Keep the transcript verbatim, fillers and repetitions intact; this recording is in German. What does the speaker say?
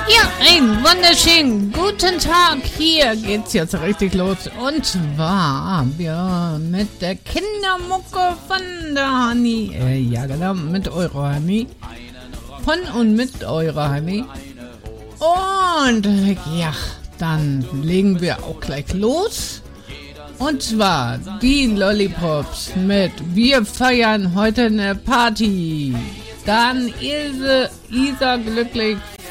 Ja, einen wunderschönen guten Tag. Hier geht's jetzt richtig los. Und zwar wir mit der Kindermucke von der Hani. Äh, ja genau, mit eurer Hani. Von und mit eurer Hani. Und ja, dann legen wir auch gleich los. Und zwar die Lollipops mit Wir feiern heute eine Party. Dann Ilse, Isa glücklich